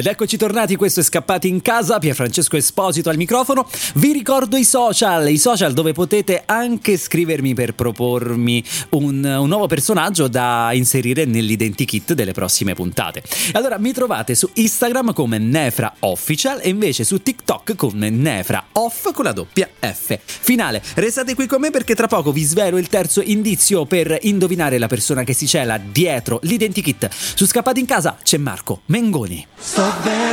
Ed eccoci tornati, questo è Scappati in Casa, Pierfrancesco Esposito al microfono. Vi ricordo i social dove potete anche scrivermi per propormi un nuovo personaggio da inserire nell'identikit delle prossime puntate. Allora mi trovate su Instagram come Nefra Official e invece su TikTok come Nefra Off con la doppia F finale. Restate qui con me perché tra poco vi svelo il terzo indizio per indovinare la persona che si cela dietro l'identikit. Su Scappati in Casa c'è Marco Mengoni.